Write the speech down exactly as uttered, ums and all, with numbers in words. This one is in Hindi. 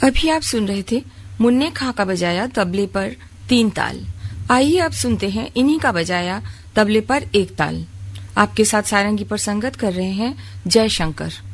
अभी आप सुन रहे थे मुन्ने खां का बजाया तबले पर तीन ताल। आइए अब सुनते हैं इन्हीं का बजाया तबले पर एक ताल। आपके साथ सारंगी पर संगत कर रहे हैं जयशंकर।